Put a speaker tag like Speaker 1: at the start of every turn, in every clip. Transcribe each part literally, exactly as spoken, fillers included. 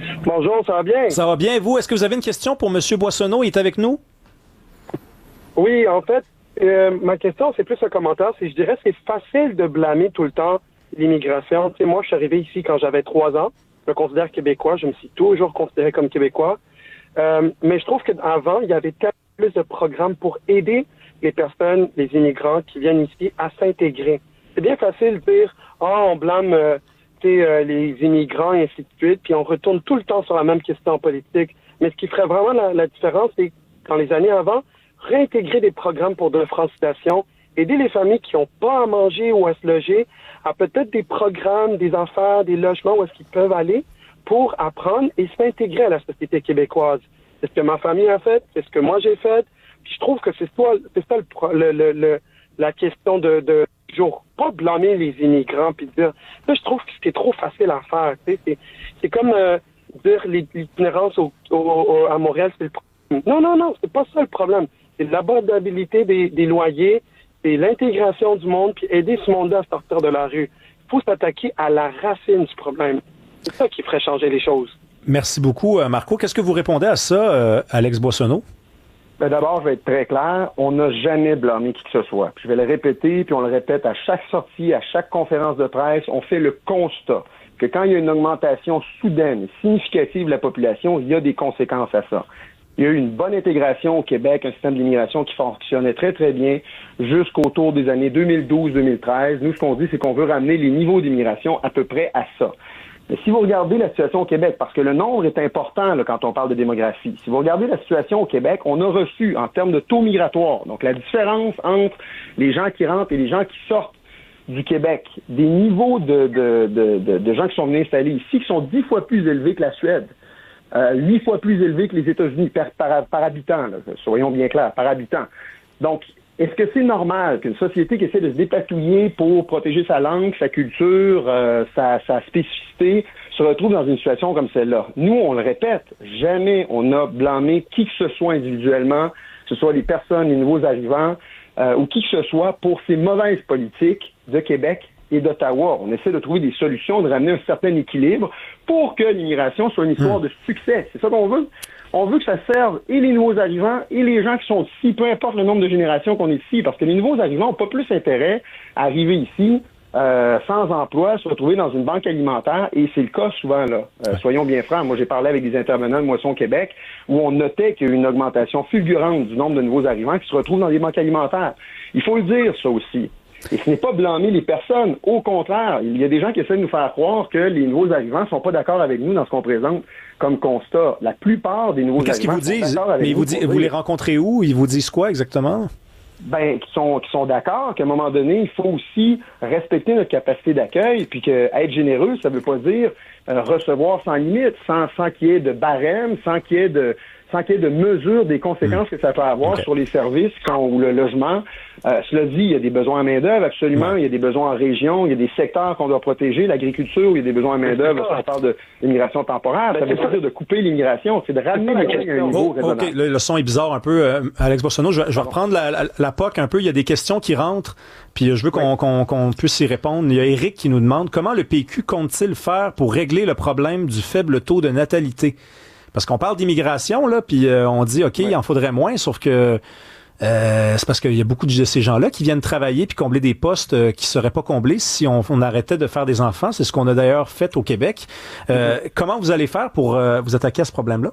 Speaker 1: Bonjour, ça va bien?
Speaker 2: Ça va bien, vous? Est-ce que vous avez une question pour M. Boissonneau? Il est avec nous?
Speaker 1: Oui, en fait, euh, ma question, c'est plus un commentaire. C'est, je dirais, c'est facile de blâmer tout le temps l'immigration. Tu sais, moi, je suis arrivé ici quand j'avais trois ans. Je me considère québécois. Je me suis toujours considéré comme québécois. Euh, mais je trouve qu'avant, il y avait tellement plus de programmes pour aider les personnes, les immigrants qui viennent ici à s'intégrer. C'est bien facile de dire, ah, oh, on blâme euh, euh, les immigrants et ainsi de suite, puis on retourne tout le temps sur la même question politique. Mais ce qui ferait vraiment la, la différence, c'est dans les années avant, réintégrer des programmes pour de la francisation, aider les familles qui n'ont pas à manger ou à se loger, à peut-être des programmes, des affaires, des logements où est-ce qu'ils peuvent aller pour apprendre et s'intégrer à la société québécoise. C'est ce que ma famille a fait, c'est ce que moi j'ai fait. Puis je trouve que c'est ça, c'est ça le, le, le, le, la question de, de toujours pas blâmer les immigrants puis dire. Là, je trouve que c'est trop facile à faire. Tu sais, c'est, c'est comme euh, dire l'itinérance au, au, au, à Montréal, c'est le problème. Non, non, non, c'est pas ça le problème. C'est l'abordabilité des, des loyers, c'est l'intégration du monde, puis aider ce monde-là à sortir de la rue. Il faut s'attaquer à la racine du problème. C'est ça qui ferait changer les choses.
Speaker 2: Merci beaucoup, Marco. Qu'est-ce que vous répondez à ça, euh, Alex Boissonneau?
Speaker 3: Ben d'abord, je vais être très clair, on n'a jamais blâmé qui que ce soit. Puis je vais le répéter, puis on le répète à chaque sortie, à chaque conférence de presse, on fait le constat que quand il y a une augmentation soudaine, significative de la population, il y a des conséquences à ça. Il y a eu une bonne intégration au Québec, un système d'immigration qui fonctionnait très, très bien jusqu'autour des années deux mille douze deux mille treize. Nous, ce qu'on dit, c'est qu'on veut ramener les niveaux d'immigration à peu près à ça. Mais si vous regardez la situation au Québec, parce que le nombre est important là, quand on parle de démographie, si vous regardez la situation au Québec, on a reçu, en termes de taux migratoire, donc la différence entre les gens qui rentrent et les gens qui sortent du Québec, des niveaux de, de, de, de, de gens qui sont venus installer ici qui sont dix fois plus élevés que la Suède. Euh, huit fois plus élevé que les États-Unis par, par, par habitant, là, soyons bien clairs, par habitant. Donc, est-ce que c'est normal qu'une société qui essaie de se dépatouiller pour protéger sa langue, sa culture, euh, sa, sa spécificité, se retrouve dans une situation comme celle-là? Nous, on le répète, jamais on a blâmé qui que ce soit individuellement, que ce soit les personnes, les nouveaux arrivants, euh, ou qui que ce soit pour ces mauvaises politiques de Québec et d'Ottawa. On essaie de trouver des solutions, de ramener un certain équilibre pour que l'immigration soit une histoire mmh. de succès. C'est ça qu'on veut. On veut que ça serve et les nouveaux arrivants et les gens qui sont ici, peu importe le nombre de générations qu'on est ici, parce que les nouveaux arrivants n'ont pas plus intérêt à arriver ici euh, sans emploi, se retrouver dans une banque alimentaire, et c'est le cas souvent, là. Euh, soyons bien francs. Moi, j'ai parlé avec des intervenants de Moisson Québec où on notait qu'il y a eu une augmentation fulgurante du nombre de nouveaux arrivants qui se retrouvent dans des banques alimentaires. Il faut le dire, ça aussi. Et ce n'est pas blâmer les personnes. Au contraire, il y a des gens qui essaient de nous faire croire que les nouveaux arrivants ne sont pas d'accord avec nous dans ce qu'on présente comme constat. La plupart des nouveaux
Speaker 2: Mais qu'est-ce
Speaker 3: arrivants
Speaker 2: qu'ils vous disent?
Speaker 3: sont d'accord avec
Speaker 2: Mais ils
Speaker 3: nous.
Speaker 2: vous, disent, vous les rencontrez où? Ils vous disent quoi exactement?
Speaker 3: Ben, qui sont, qui sont d'accord qu'à un moment donné, il faut aussi respecter notre capacité d'accueil, puis que être généreux, ça veut pas dire euh, recevoir sans limite, sans, sans qu'il y ait de barème, sans qu'il y ait de sans qu'il y ait de mesure des conséquences que ça peut avoir okay. sur les services quand, ou le logement. Euh, cela dit, il y a des besoins en main-d'œuvre, absolument. Ouais. Il y a des besoins en région, il y a des secteurs qu'on doit protéger. L'agriculture, il y a des besoins en main-d'œuvre. On parle de l'immigration temporaire. Ça veut pas dire de couper l'immigration, c'est de ramener les gens à un niveau
Speaker 2: oh,
Speaker 3: raisonnable.
Speaker 2: OK, le, le son est bizarre un peu. Euh, Alex Boissonneau, je, je vais reprendre la, la, la P O C un peu. Il y a des questions qui rentrent, puis je veux qu'on, oui. qu'on, qu'on puisse y répondre. Il y a Éric qui nous demande comment le P Q compte-t-il faire pour régler le problème du faible taux de natalité? Parce qu'on parle d'immigration, là, puis euh, on dit, OK, ouais. il en faudrait moins, sauf que euh, c'est parce qu'il y a beaucoup de ces gens-là qui viennent travailler puis combler des postes euh, qui seraient pas comblés si on, on arrêtait de faire des enfants. C'est ce qu'on a d'ailleurs fait au Québec. Euh, mm-hmm. Comment vous allez faire pour euh, vous attaquer à ce problème-là?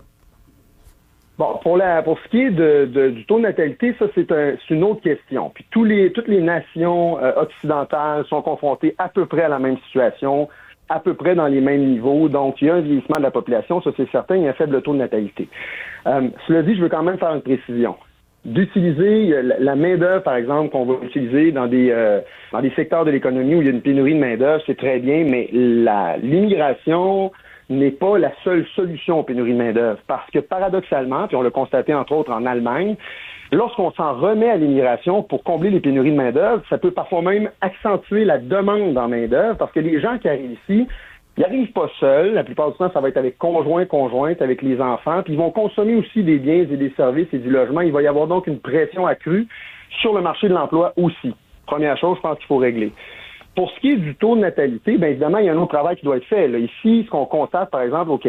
Speaker 3: Bon, pour la pour ce qui est de, de, du taux de natalité, ça, c'est, un, c'est une autre question. Puis tous les, toutes les nations euh, occidentales sont confrontées à peu près à la même situation, à peu près dans les mêmes niveaux. Donc, il y a un vieillissement de la population, ça c'est certain, il y a un faible taux de natalité. Euh, cela dit, je veux quand même faire une précision. D'utiliser la main-d'œuvre, par exemple, qu'on va utiliser dans des euh, dans des secteurs de l'économie où il y a une pénurie de main-d'œuvre, c'est très bien, mais la l'immigration n'est pas la seule solution aux pénuries de main-d'œuvre. Parce que paradoxalement, puis on l'a constaté entre autres en Allemagne, lorsqu'on s'en remet à l'immigration pour combler les pénuries de main-d'œuvre, ça peut parfois même accentuer la demande en main-d'œuvre parce que les gens qui arrivent ici, ils n'arrivent pas seuls. La plupart du temps, ça va être avec conjoints, conjointes, avec les enfants. Puis ils vont consommer aussi des biens et des services et du logement. Il va y avoir donc une pression accrue sur le marché de l'emploi aussi. Première chose, je pense qu'il faut régler. Pour ce qui est du taux de natalité, bien évidemment, il y a un autre travail qui doit être fait. Là. Ici, ce qu'on constate, par exemple, au Québec,